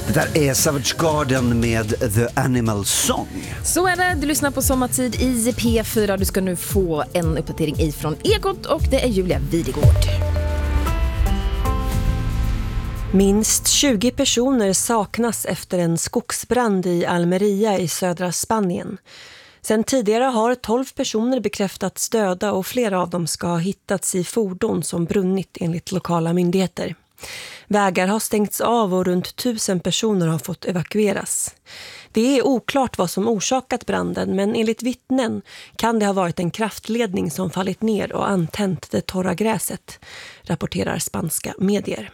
Det där är Savage Garden med The Animal Song. Så är det, du lyssnar på Sommartid i P4. Du ska nu få en uppdatering ifrån Ekot och det är Julia Videgård. Minst 20 personer saknas efter en skogsbrand i Almeria i södra Spanien. Sen tidigare har 12 personer bekräftats döda och flera av dem ska ha hittats i fordon som brunnit enligt lokala myndigheter. Vägar har stängts av och runt 1000 personer har fått evakueras. Det är oklart vad som orsakat branden, men enligt vittnen kan det ha varit en kraftledning som fallit ner och antänt det torra gräset, rapporterar spanska medier.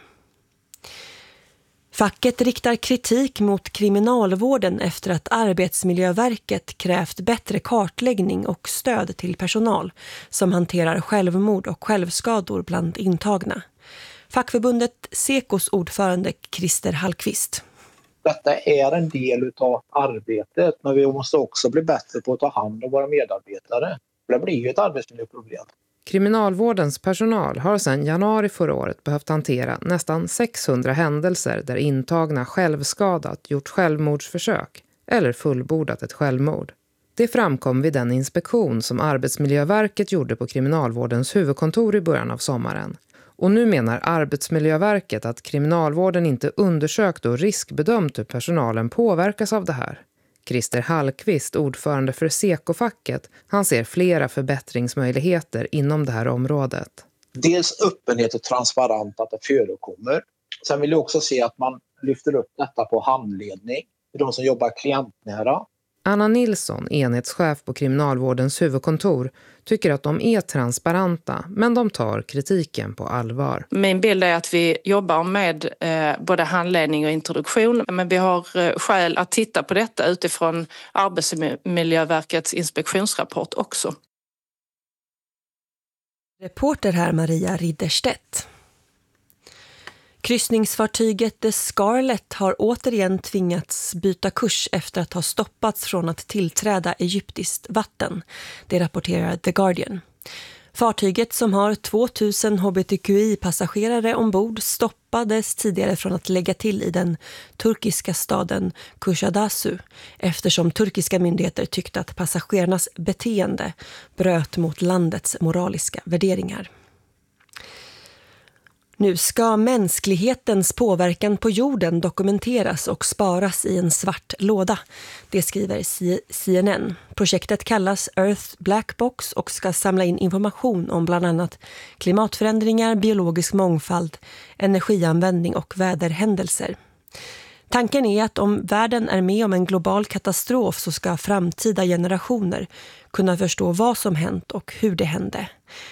Facket riktar kritik mot kriminalvården efter att Arbetsmiljöverket krävt bättre kartläggning och stöd till personal som hanterar självmord och självskador bland intagna. Fackförbundet Sekos ordförande Christer Hallqvist. Detta är en del av arbetet, men vi måste också bli bättre på att ta hand om våra medarbetare. Det blir ju ett arbetsmiljöproblem. Kriminalvårdens personal har sedan januari förra året behövt hantera nästan 600 händelser där intagna självskadat, gjort självmordsförsök eller fullbordat ett självmord. Det framkom vid den inspektion som Arbetsmiljöverket gjorde på Kriminalvårdens huvudkontor i början av sommaren. Och nu menar Arbetsmiljöverket att kriminalvården inte undersökt och riskbedömt hur personalen påverkas av det här. Christer Hallqvist, ordförande för Seko-facket, han ser flera förbättringsmöjligheter inom det här området. Dels öppenhet och transparent att det förekommer. Sen vill jag också se att man lyfter upp detta på handledning för de som jobbar klientnära. Anna Nilsson, enhetschef på Kriminalvårdens huvudkontor, tycker att de är transparenta, men de tar kritiken på allvar. Min bild är att vi jobbar med både handledning och introduktion, men vi har skäl att titta på detta utifrån Arbetsmiljöverkets inspektionsrapport också. Reporter här Maria Ridderstedt. Kryssningsfartyget The Scarlet har återigen tvingats byta kurs efter att ha stoppats från att tillträda egyptiskt vatten. Det rapporterar The Guardian. Fartyget som har 2000 hbtqi-passagerare ombord stoppades tidigare från att lägga till i den turkiska staden Kuşadası eftersom turkiska myndigheter tyckte att passagerarnas beteende bröt mot landets moraliska värderingar. Nu ska mänsklighetens påverkan på jorden dokumenteras och sparas i en svart låda. Det skriver CNN. Projektet kallas Earth Black Box och ska samla in information om bland annat klimatförändringar, biologisk mångfald, energianvändning och väderhändelser. Tanken är att om världen är med om en global katastrof så ska framtida generationer kunna förstå vad som hänt och hur det hände.